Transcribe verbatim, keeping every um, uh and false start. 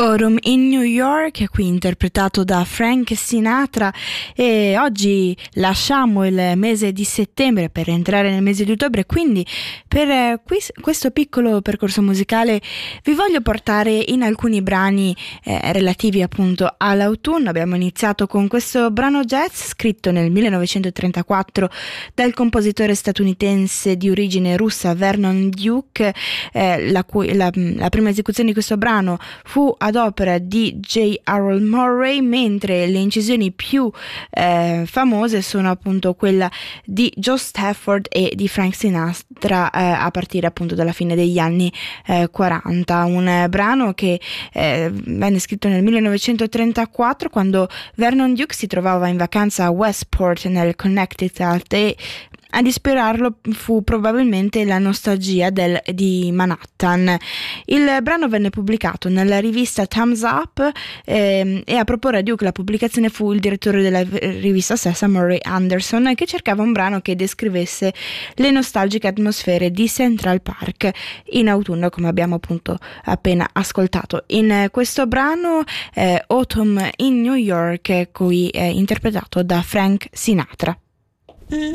Autumn in New York, qui interpretato da Frank Sinatra. E oggi lasciamo il mese di settembre per entrare nel mese di ottobre, quindi per eh, qui- questo piccolo percorso musicale vi voglio portare in alcuni brani eh, relativi appunto all'autunno. Abbiamo iniziato con questo brano jazz scritto nel millenovecentotrentaquattro dal compositore statunitense di origine russa Vernon Duke, eh, la, cui, la, la prima esecuzione di questo brano fu ad opera di J. Harold Murray, mentre le incisioni più eh, famose sono appunto quella di Joe Stafford e di Frank Sinatra eh, a partire appunto dalla fine degli anni eh, quaranta. Un eh, brano che eh, venne scritto nel millenovecentotrentaquattro quando Vernon Duke si trovava in vacanza a Westport nel Connecticut, e ad ispirarlo fu probabilmente la nostalgia del, di Manhattan. Il brano venne pubblicato nella rivista Thumbs Up ehm, e a proporre Duke la pubblicazione fu il direttore della rivista stessa, Murray Anderson, che cercava un brano che descrivesse le nostalgiche atmosfere di Central Park in autunno, come abbiamo appunto appena ascoltato. In questo brano eh, Autumn in New York, qui eh, interpretato da Frank Sinatra.